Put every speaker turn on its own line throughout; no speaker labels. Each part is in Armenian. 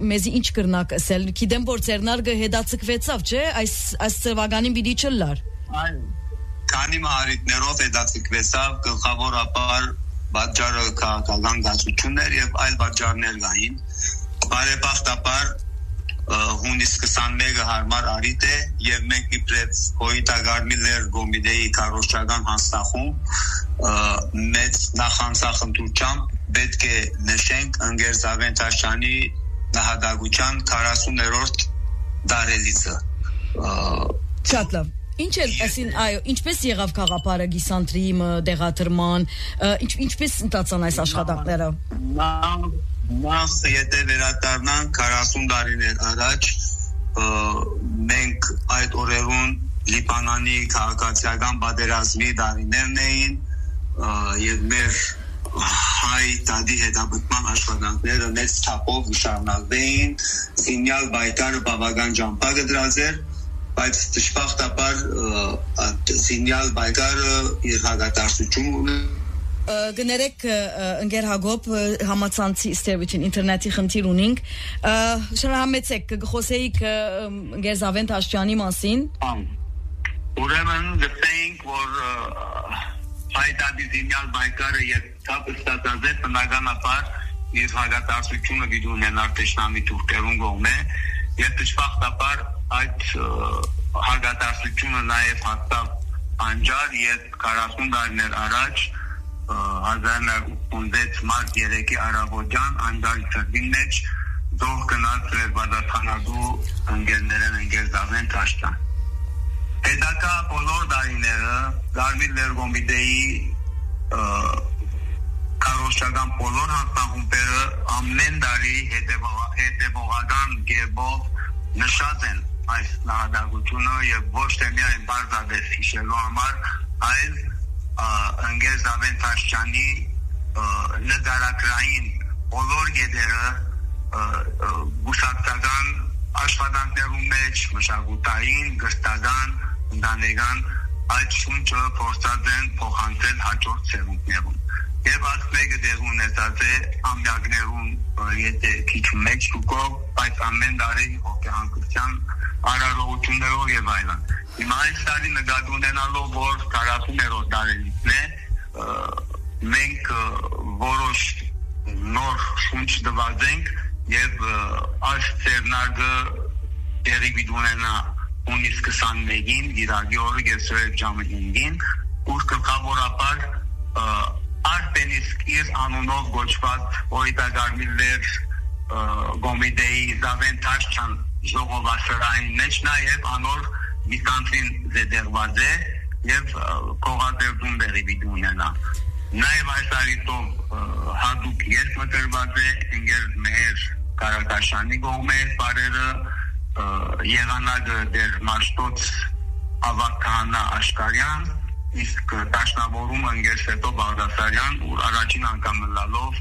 մեզի ինչ կրնակ ասել գիտեմ որ ծերնարգը հետացկվեցավ չէ այս ծրվականին պիտի չլար
այո քանի մարիտներով հետացկվեցավ գլխավորապես բաժարը քաղաքական գացություններ եւ այլ բաժարներ կային բարեբախտաբար հունիս 21-ը հարմար արիտ է եւ մենք իբրև Հոյտագարմիլեր Գոմիդեի քարոշչական հաստախում մեծ նախանցախնդրությամբ պետք է նշենք Ընկերզավեն Թաշյանի նահատակության 40-րդ դարելիցը
շատ լավ Ինչ է ասին այո ինչպես եղավ խաղապարը գիսանտրի դեղատրման ինչպես ընթացան այս աշխատանքները
Նախ եթե վերադառնանք 40 տարիներ առաջ մենք այդ օրերուն Լիբանանի քաղաքացիական պատերազմի տարիներն էին եւ մեր հայ տադի հետապնդման աշխատանքները մեծ չափով շարունակվեին Սինյալ Բայկարը բավական ջանքեր դրած էր բայց դժբախտաբար Սինյալ Բայկարը իր հաղորդաշտությունը
Գներեք ընկեր Հակոբ համացանցի ստերվիչին ինտերնետի խնդիր ունենք շնորհամեցեք խոսեիք ընկեր Զավեն Թաշյանի մասին
Ուրեմն գտենք որ հայտարարի Սինյալ Բայկարը եւ կապստատազը բնականաբար իր հաղորդաշտությունը դու ունենար տեսնամի թուրքերուն կողմէ եւ դժբախտաբար այդ հաղորդաշտությունը նաեւ հաստատ անջար եւ 40 տարիներ առաջ 1986 մարտ 3-ի առավոտյան անջարի ծրվին մեջ դող գնաց վերբադացանադու ընկեր Զավեն Թաշյան հետակա բոլոր դարիները Գարմիլեր Գոմիդեի քարոշչական բոլոր հաստախումները ամեն տարի հետևողական գերբով նշած են այս նահատակությունը եւ ոչ թե միայն բարձրապես հիշելու համար այլ ընկեր Զավեն Թաշյանի նկարագրային բոլոր գեդերը գուսակցական աշխատանքներում մեջ մշակութային, գրթական, ընտանեկան այդ շունչը փորձած են փոխանցել հաջորդ սերունդներուն եւ այս մեկը դեր ունեցած է ամյակներուն եթե քիչ մեջ շուկով բայց ամեն տարի հոգեհանգստյան արարողություններով եւ այլն Հիմա այս տարի նկատի ունենալով որ 40-րդ տարելիցն է մենք որոշ նոր շունչ տված ենք եւ այս ծերնարգը դերի ունենա հունիս 21-ին Իրագի օրը գեսրել ժամը 5-ին ուր գլխավորապես Արտենիսկ իր անունով գոչված Հոյտագարմիլեր Գոմիդեի Զավեն Թաշյան ժողովասրահային մեջ նաեւ անոր Գիսանտրին զետեղված է եւ կողադրդում բերի ունենա նաեւ այս արիտով հատուկ ես մտրված է ընկեր Մեհեր Կարակաշյանի կողմէ բարերը եղանակը դեր Մաշտոց Ավակահանա Աշկարյան իսկ տաշնավորումը ընկեր Սետո Բաղդասարյան ու առաջին անգամ լալով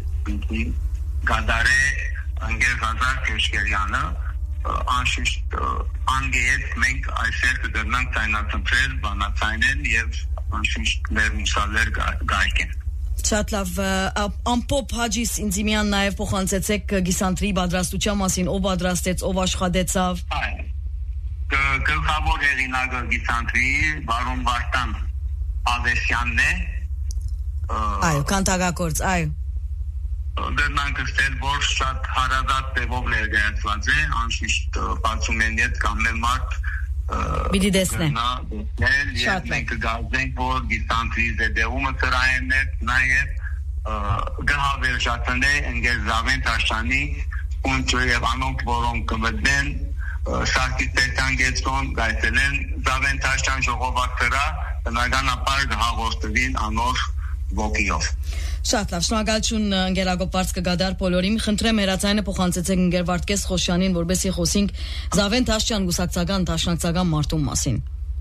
գադարե ընկեր Ղազար Քեշկերյանը անշուշտ անգեյետ մենք այսեր կդրնանք ծայնացնցել, բանացայնեն և անշուշտ մեր մուսալեր գայք են
Շատ լավ, ամպոպ Հաջիս Ինձիմյան նաև փոխանցեցեք գիսանտրի պատրաստության մասին, ով պատրաստեց, ով աշխատեցավ
Գլխավոր հեղինակը գիսանտրի բարոն Վարդան Ավեսյանն է
Այո, կանտագակորձ, այո
Դրնանք ստել, որ շատ հարազատ տևով ներգայացված է, անշիշտ բացում են ետ կամ մեր մարդ
Բիդի դեսնեն
Եվ մենք գազենք, որ գիսանտրի զետեղումը ծրայեն է, նաև գհավերժացն է ընկեր Զավեն Թաշյանի ունջը և անոնք, որոնք կմտնեն Սարգիս Պետյան գեցոն գայցել են Զավեն Թաշյան ժողովակցրա բնականաբար գհաղորդվին անոր ոգիով
Շատ լավ, շնորհակալություն ընկեր Հակոբ Պարսկգադար բոլորին խնդրեմ հերացայինը փոխանցեցեք ընկեր Վարդգես Խոշյանին որպեսզի խոսենք Զավեն Թաշյան գուսակցական դաշնակցական մարտում մասին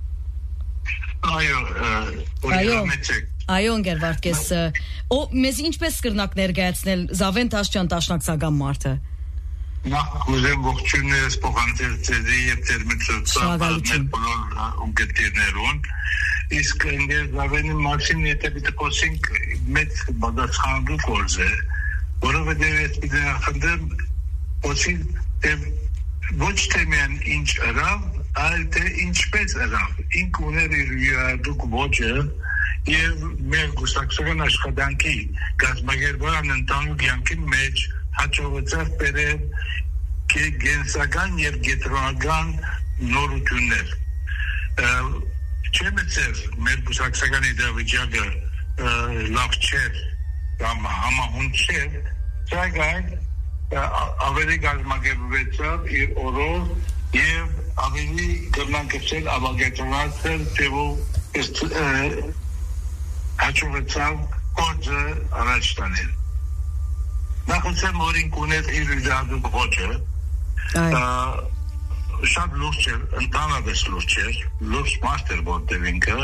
Այո ընկեր Վարդգես մեզ ինչպես կրնակ ներկայացնել Զավեն Թաշյան դաշնակցական մարտը
Նախ կուզեմ ողջույններս փոխանցել ձեզի եւ ձեր մտածողներ բոլոր ունկնդիրներուն իսկ ընկեր Զավենի մասին եթե դիտոսենք մեծ բادرخانու կորձ է որովհետեւ այդ դեպքում Ոսի ոչ թե միայն ինչ ըրավ, այլ թե ինչպես ըրավ։ Ինք ուներ իր յուրահատուկ ոճը եւ մեր գուսակցական աշխատանքի գազագերբարան ընտանուք յանքի մեջ հաջողեցավ բերել գենսական եւ գետրոնական նորություններ։ Չեմ էցեր մեր գուսակցական իդեալիջակը լավ չէ կամ համահունչ չէ, սակայն ավելի գազագերբվեցավ իր օրով եւ ավելի կրնակցել ավագեցնել թեւով հաջողեցավ գործը առաջ տանել։ Նախացեմ որին կուներ իր յուրահատուկ ոճը, շատ լուրջ էր, ընդհանրապես լուրջ էր, լուրջ մաստեր որտեղ ինքը,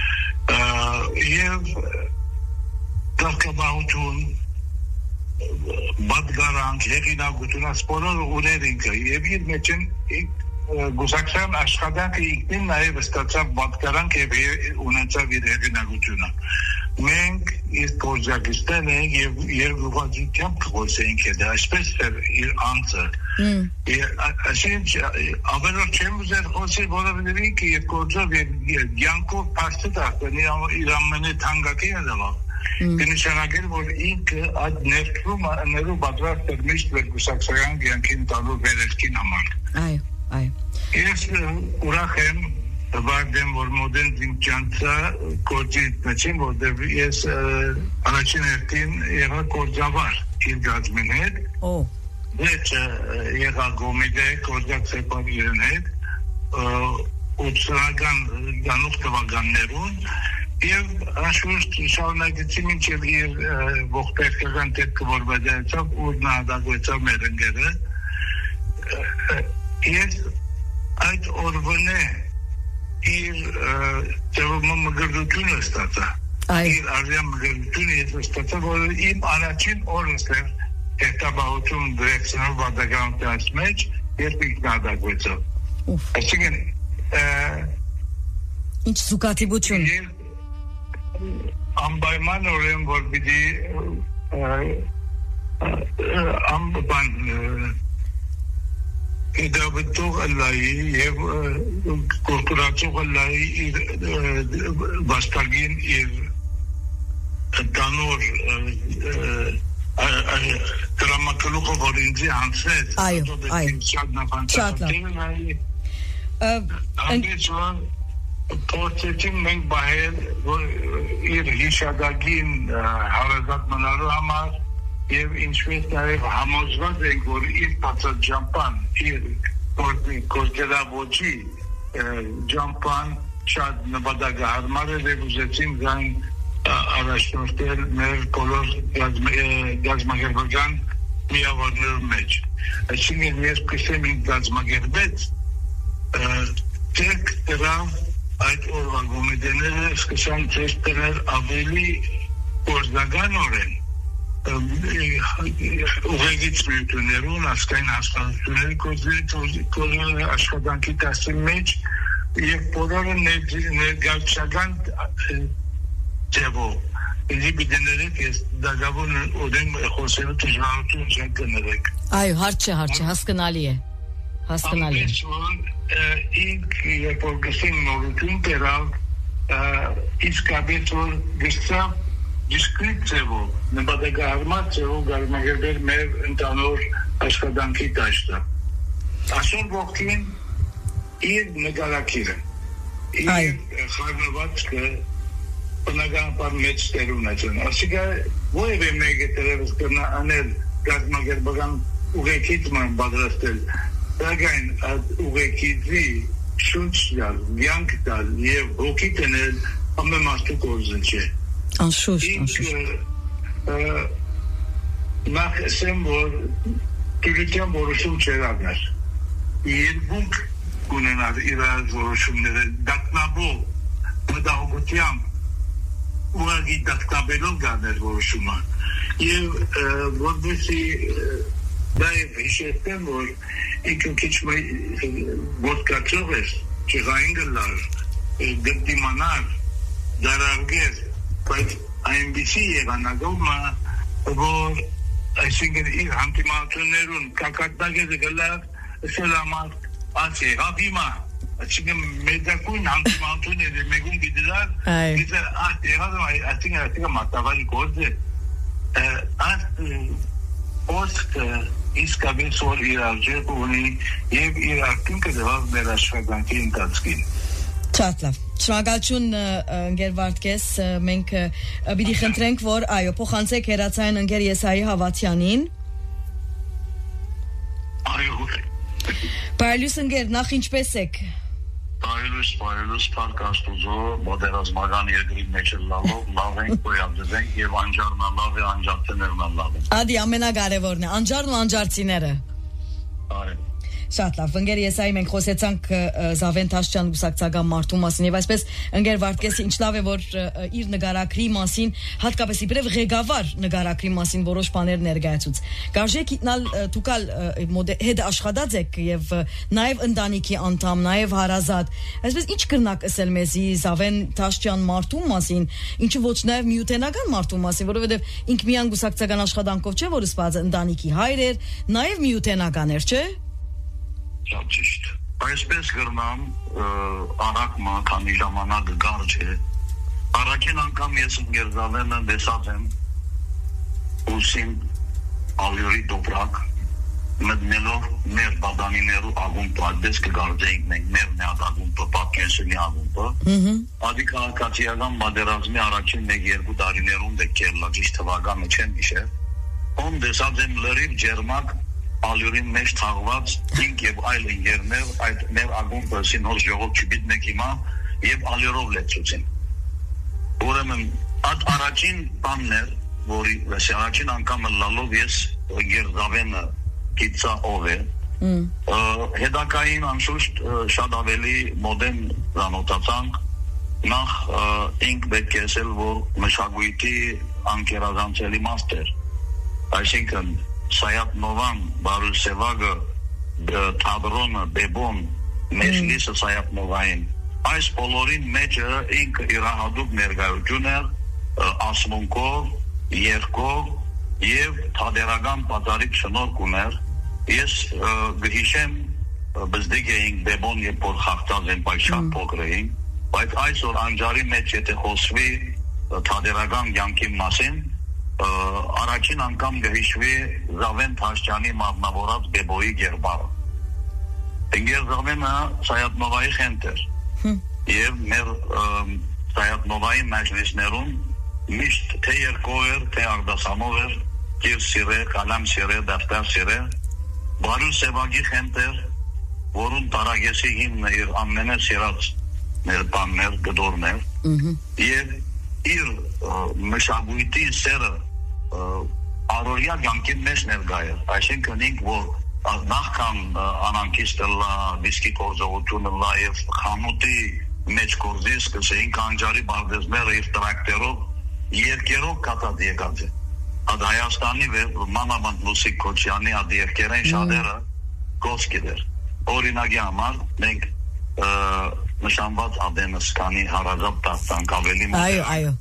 եւ կարգապահություն, բադգարանք, հեղինակություն, ասպորոր ուներ ինքը, եւ իր մեջ են գուսակցական աշխատանքը ինքնին նաև ստացավ բադգարանք եւ ունեցավ իր հեղինակությունը։ Մենք իսկ գործակիցներ ենք եւ ուղղակիությամբ կխոսենք դա, այսպես էր իր անձը։ Այսինքն ավելորդ չեմ ուզել խոսել, որովհետեւ ինքը եւ գործով եւ յանքով փաստը դարձել իր ամենը թանկագին դավա։ Կնշանակել, որ ինքը այդ ներդրումներով պատրաստ էր միշտ գուսակցական յանքին տալու վերելքին համար։
Այո։
Ես ուրախ եմ վարդեմ, որ մոդեն զինքյանցա գործից մեջ եմ, որտեղ ես առաջին հերթին եղա գործավար իր գազմին հետ, վեճը եղա գոմիդե գործակ սեպարիրեն հետ, 80-ական գանուխ տվականներուն, և անշուշտ շարունակեցի մինչև իր ողբերգական դեպքը որ բաժանեցավ, ուր նահատակվեցավ մեր ընկերը, ես այդ օրվանե իր մգրդությունը ստացա, իր արյան մգրդությունը ես ստացա, որ իմ առաջին օրս էր հետաբաղություն դրեկցնով բադագանությանց մեջ, երբ ինք նահատակվեցավ։ Այսինքն
ինչ զուգատիբություն։
Անպայման օրեն, որ պիտի Գիտավետող ըլլայի և կորպորացող ըլլայի իր վաստագին իր տանոր դրամակլուխը, որ ինձի հանցեց,
շատ լավ։
Փորձեցին մենք բահել իր հիշադակին հարազատ մնալու համար և ինչպես նաև համոզված ենք, որ իր բացաճամպան, իր գործելավոճի ճամպան շատ նպատակահարմար էր և ուզեցին զայն առաջնորդել մեր բոլոր գազագերբական միավորներու մեջ։ Այսինքն ես կսեմ ինձ գազագերբեց, տեք դրավ այդ օրվա գոմիդեները սկսան ցույց տվել ավելի գործնականորեն ուղեգիծ միություններուն, ասկային հաստատությունների կոզների աշխատանքի տասի մեջ և բոլորը ներգաղթական ձևով ինձի բիդեներեք ես դագավոր ուրեն խոսելու տժվարություն չեն կներեք։
Այո, հարց չէ, հասկնալի է։
Ինք երբ որ գսին նորություն տերավ, իսկապես որ գսավ դիսկրիտ ձևով, նպատակահարմար ձևով գազագերբել մեր ընդհանուր աշխատանքի դաշտը։ Այսօր ողքին իր նկարակիրը, իր խառնվածքը բնականաբար մեծ տեր ունեցան։ Այսինքն որևէ մեկը դեռևս կրնա անել գազագերբական ուղեկիցման պատրաստել, սակայն այդ ուղեկիցի շունչ տալ, յանք տալ և հոգի տնել ամենամաստու գործը չէ։
Անշուշտ։
Նախ ասեմ, որ դյուրության որոշում չեր ագար։ Երկունք կունենար իր որոշումները դակնաբով, մտահոգությամբ, ուղղակի դակնաբելով գաներ որոշումը։ Եվ որպեսի դա և հիշեցեմ, որ ինքը քիչ ոտկացող էր, չեղային գլար, գտիմանար, դարարգեր, բայց այնպիսի եղանակով որ այսինքն իր հանդիմանություններուն կակարտագեզը գլար սելամատ ասի հապիմա այսինքն մեծակույն հանդիմանությունները մեգուն գիդրար գիդր այսինքն մատավալի գործ է իսկապես որ իր արժեք ունի և իր արտունքը դվավ մեր աշխատանքի ընթացքին
Շատ լավ Շնորհակալություն ընկեր Վարդգես մենք պիտի խնդրենք որ այո փոխանցեք հերացային ընկեր Եսայի Հավատյանին
Այո
Բարելույս
ընկեր նախ ինչպես եք
Բարելույս Փառք Աստուծո մոդերազմական երկրի մեջ լավ ենք գոյացենք եւ անջարնա լավ է անջարցներն լավ են
Ադի ամենակարևորն է անջարն ու անջարցիները
Այո
Շատ լավ, ընկեր Եսայի մենք խոսեցանք Զավեն Թաշչյան գուսակցական մարդու մասին եւ այսպես ընկեր Վարդգեսը ինչ լավ է որ իր նկարագրի մասին հատկապես իբրև ղեկավար նկարագրի մասին որոշ բաներ ներկայացուց Կարժեք իտնալ դուքալ հետ աշխատած եք եւ նաեւ ընտանիքի անդամ, նաեւ հարազատ այսպես ինչ կրնակ ասել մեզի Զավեն Թաշչյան մարդու մասին ինչը ոչ նաեւ միութենական մարդու մասին որովհետեւ ինք միան գուսակցական աշխատանքով չէ որ սպած ընտանիքի հայր էր նաեւ միութենական էր չէ
Շատ ճիշտ։ Այսպես գրնամ առակմա քանի ժամանակ գարջ է։ Առաքին անգամ ես ընկերզավենը դեսած եմ ուսին ավյորի դոպրակ մտնելով մեր բադանիներու ագումպը այդպես կգարձեինք մենք մեր նյատ ագումպը պատկենսունի ագումպը Ադի քաղաքացիական բادرազմի առաջին 1-2 տարիներում դեկերլա ճիշտ թվականը չեմ հիշել ում դեսած եմ լրիվ ջերմակ Ալյուրին մեջ թաղված ինք և այլ ինգերներ այդ մեր ագումպը սինոր ժողով չբիտնեք հիմա և ալյուրով լեցուցին ուրեմն այդ առաջին բաններ որի առաջին անգամը լալով ես ընկերզավենը գիծա ով է հետակային անշուշտ շատ ավելի մոդեն ծանոթացանք նախ ինք պետք է ասել որ մշակույթի անկերազանցելի մաստեր այսինքն Sayat Novan, Barul Sevagă, Tadronă, Bebon, Meșlisă Sayat Novain. Այս բոլորին մեջը ինք իրանադուկ ներկայություն էր ասմունքով, երկով և թադերական պատարիկ շնորհք ուներ ես գհիշեմ բզդիկ էինք Բեբոն և որ խաղթած են բայց շատ փոքր էինք բայց այսօր անջարի մեջ եթե խոսվի թադերական կյանքի մասին առաջին անգամ գհիշվի Զավեն Թաշչյանի մատնավորած Բեբոյի գերբարը ընկերզավենը Սայատնովայի խենթ էր և մեր Սայատնովայի մաջլիսներում միշտ թե երկով էր, թե աղդասանով էր կիր սիրե, կալամ սիրե, դավտար սիրե Բարուլ Սևագի խենթ էր որուն տարագեսի հիմն իր ամենը սիրած մեր բաններ, գդորներ և իր մշակույթի սերը Արորյա կյանքի մեջ ներկա է այսինքն ինք որ նախքան անանկիստելա դիսկի կորձողությունը լա և խանութի մեջ կորձի սկսեինք անջարի բարդեզները իր տրակտերով երկերով կատած եկած է Ad Հայաստանի մանավանդ Լուսիկ Քոչյանի ad երկերեն շատերը կոսկիդ էր օրինակի համար մենք նշանված ադենս կանի հարազատ տաստանք ավելի
այո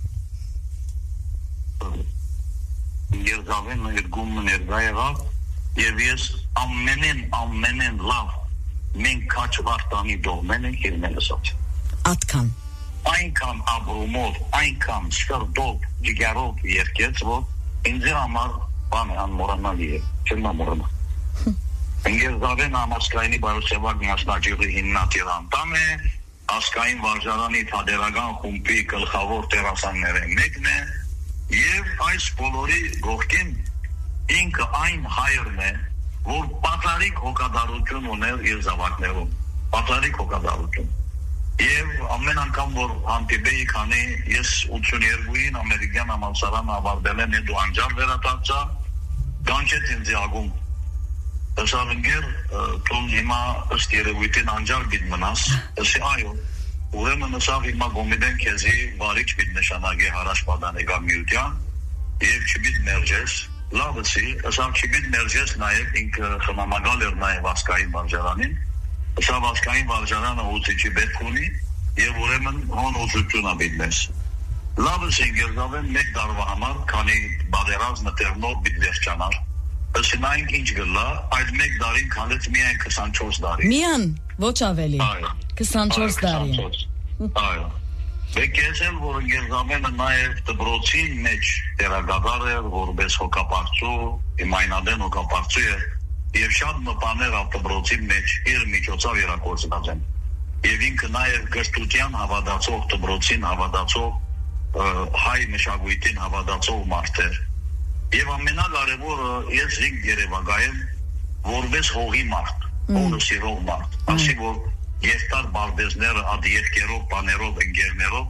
Երջավենը երկումը ներգա եղավ և ես ամենեն լավ մենք կաչ վարտանի դողմեն ենք իրմեն ասաց
Ատքան
Այնքան աբրումով, այնքան սրդով, ջիգարով երկեց, որ ինձի համար բան է անմորանալի է, չեմ ամորանա Ընկերզավենը ամասկայինի բարուսևակ մասնաճյուղի հիմնադիր անդամ է ասկային վարժարանի թադերական խումբի գլխավոր տերասանները մեկն է Եվ այս բոլորի գողքին ինքը այն հայրն է, որ պատարիկ հոգադարություն ուներ իր զավակներում, պատարիկ հոգադարություն։ Եվ ամեն անգամ, որ հանդիպեի քանի ես 82-ին ամերիկյան համալսարանը ավարտել եմ դու անջար վերադարձա, կանչեց ինձ ագում։ Ասավ ընկեր, դու հիմա ըստ երևույթին անջար պիտի մնաս, ասի այո։ Ուրեմն ասավ հիմա գոմիդեն քեզի վարիչ պիտի նշանակի հարաշպատանեկան միության և չպիտի մերժես, լավըցի, ասավ չպիտի մերժես նաև ինքը խնամակալ էր նաև ասկային վարժարանին, ասավ ասկային վարժարանը ուծիչի պետք ունի և ուրեմն հոն ուծությունա պիտի մեզ։
լավս ինգերզավեն մեկ դարվա համար, քանի բادرազնը տերնոր բիտ վերջանար, ըսինայինք ինչ գլա, այդ մեկ դարին քանեց միայն 24 դարի։
Միան, ոչ ավելի։ 24 դարի։
Այո։ Մեկ եսել, որ ինգերզավենը նաև դբրոցի մեջ դերագադար էր, որպես հոգապարծու, իմայնադեն հոգապարծու էր, և շատ մպաներ դբրոցի մեջ իր միջոցով իրագործված են։ Եվ ինքը նաև գրթության հավատացող, դբրոցին հավատացող, հայ մշակույթին հավատացող մարդ էր։ Եվ ամենակարևորը ես ինք երևակայեմ որպես հողի մարդ, հողը սիրող մարդ, ասի որ երկար բարդեզները ադ երկերով, բաներով, ընկերներով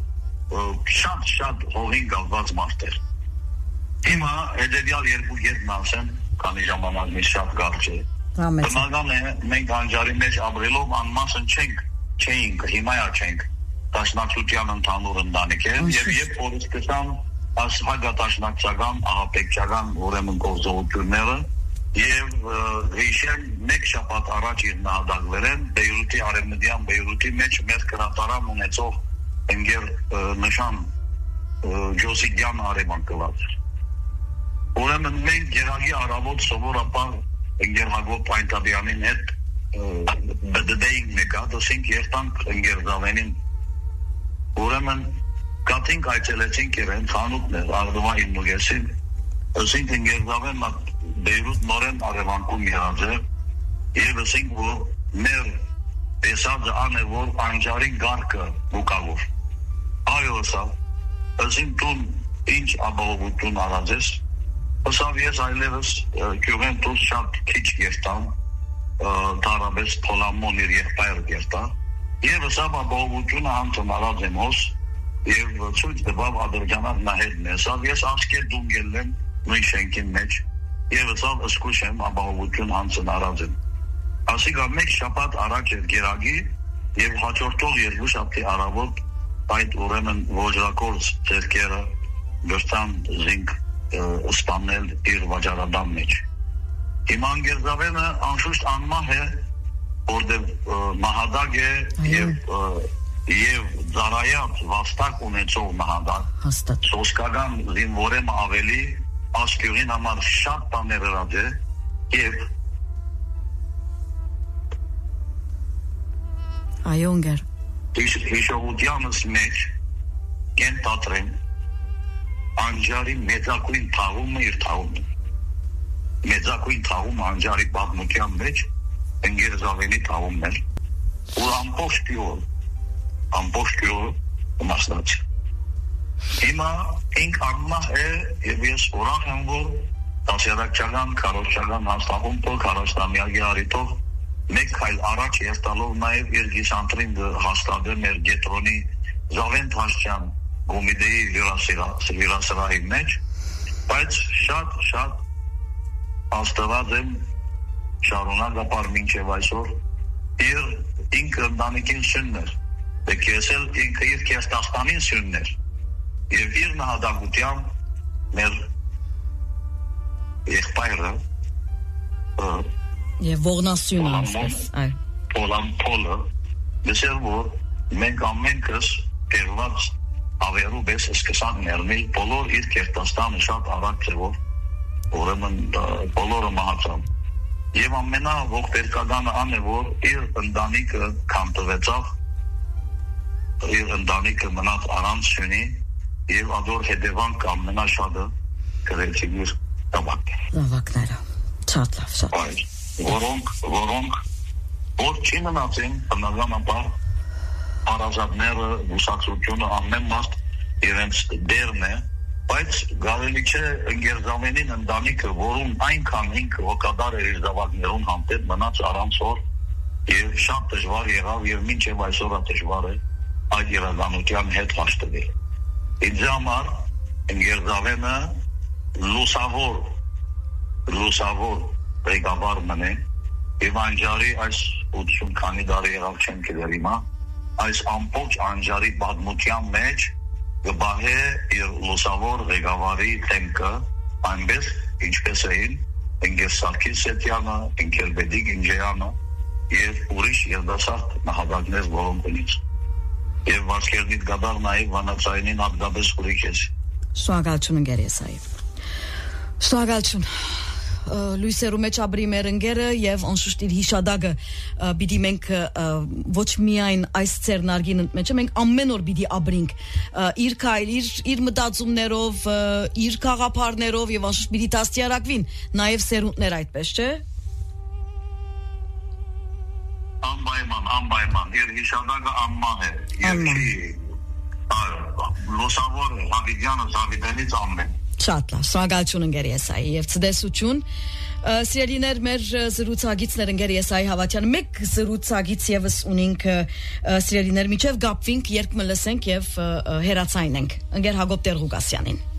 շատ հողին կապված մարդ էր։ Հիմա հետևյալ երկու կետն ասեմ, քանի ժամանակն շատ կարճ է։ Բնական է, մենք անջարի մեջ ապրելով անմասն չենք, հիմայա չենք տաշնակցության ընդհանուր ընտանիք են, և երբ որ սկսան հագատաշնակցական, ահապեկչական ուրեմն գործողությունները և հիշեմ մեկ շաբաթ առաջ իր նահատակվել են Բեյրութի արևմտյան Բեյրութի մեջ մեր գրատարան ունեցող ընկեր նշան Ջոսիգյան արևանքված։ Ուրեմն մենք գերագի առավոտ սովորաբար ընկեր Հակոբ Այնտաբյանին հետ բդդեինք մեկա, դասինք երտանք ընկերզավենին։ Ուրեմն կատինք այցելեցինք իրեն խանութներ, աղդվա հիմնուգեսին, ըսինք ընկերզավեն Բեյրութ նորեն արևանքում եղած է, և ըսինք, որ մեր տեսածը ան է, որ անջարի գարկը բուկավոր։ Այո ըսա, ըսինք տուն ինչ ապահովություն արած ես, ըսավ ես այլևս կյուղեն տուս շատ քիչ գերտան, դարաբես Փոլամոն իր եղբայր գերտա, և ըսավ ապահովությունը հանցնարած եմ հոս, և ցույց տվավ ադրջանակ նահերն է, ըսավ ես ասկեր դուն գելեմ նույն շենքին մեջ, և ըսավ ըսկուշ եմ ապահովություն հանցնարած եմ։ Ասիկա մեկ շաբաթ առաջ էր գերագի և հաջորդող երկու շաբթի առավոտ այդ ուրեմն ոճրակորձ ձեռքերը գրտան զինք սպանել իր վաճառադամ մեջ։ Հիմա ընկերզավենը անշուշտ անմահ է, որտեղ նահատակ է և ծառայած վաստակ ունեցող նահատակ, սոսկական զինվորեմ ավելի ասկյուրին համար շատ բաներ հրած է և
այո ընկեր
հիշողությանս մեջ կենտատրեն անջարի մեծակույն թաղումը իր թաղումը մեծակույն թաղումը անջարի պատմության մեջ ընկերզավենի թաղումն էր որ ամբողջ կյոր մասնաց հիմա ինք անմահ է և ես ուրախ եմ որ դասյարակչական, քարոզչական հաստախումբը քարոզտամյակի առիթով մեկ քայլ առաջ երթալով նաև իր գիսանտրին հաստատել մեր գետրոնի Զավեն Թաշչյան Գոմիդեի հյուրասրահի մեջ, բայց շատ աստված եմ շարունակապար մինչև այսօր իր ինքը ընտանիքին սյունն էր, կեսել ինքը իր Քերստաստանին սյունն էր և իր նահատակությամբ մեր եղբայրը
և ողնասյունը
Պոլը դեսել որ մենք ամենքս տեղված ավերու բես սկսան ներմել բոլոր իր Քերտաստանը շատ առակ ձևով ուրեմն բոլորը մահացան և ամենաողբերգականը ան է որ իր ընտանիքը քամտվեցավ իր ընտանիքը մնաց առանց սյունի և ադոր հետևանք ամենաշատը գրեցին իր
զավակները շատ լավ
որոնք որ չի մնացին բնականաբար հարազատները, ուսակցությունը ամեն մարդ իրենց դերն է, բայց գարելի չէ ընկերզավենին ընտանիքը, որում այնքան ինքը հոգադար էր իր զավակներուն համտետ մնաց առանց օր և շատ դժվար եղավ և մինչև այսօր դժվար է այդ իրականության հետ հաշտվել։ Ինձ համար ընկերզավենը լուսավոր ղեկավար մնե և անջարի այս 80 քանի դարի եղավ չեմ գիտեր հիմա այս ամբողջ անջարի պատմության մեջ գբահե իր լուսավոր ղեկավարի թեմքը այնպես ինչպես էին ընկեր Սարգիս Սետյանը, ընկեր Բեդիկ Ինջեյանը և ուրիշ երդասարդ նահատակներ որոնք ունից։
Եվ վասկերնիդ գադար նաև վանացայինին հատկապես խուրիկ ես։
Շնորհակալություն ընկեր Եսայի։ Շնորհակալություն։ Լույսերու մեջ ապրի մեր ընկերը եւ անշուշտ իր հիշադակը պիտի մենք ոչ միայն այս ցերնարգին մեջ մենք ամեն օր պիտի ապրենք իր քայլ իր մտածումներով իր խաղապարներով եւ անշուշտ պիտի դաստիարակվին նաեւ սերունդներ այդպես չէ
անպայման իր հիշադակը անման է երկի լոսավոր հավիդյանը զավիդենից ամեն
Շատ լավ, շնորհակալություն ընկեր Եսայի եւ ցտեսություն Սիրելիներ մեր զրուցակիցներ ընկեր Եսայի Հավատյան մեկ զրուցակից եւս ունենք սիրելիներ միջև գապվինք երբ մլսենք եւ հերացայնենք ընկեր Հակոբ Տեր-Ղուկասյանին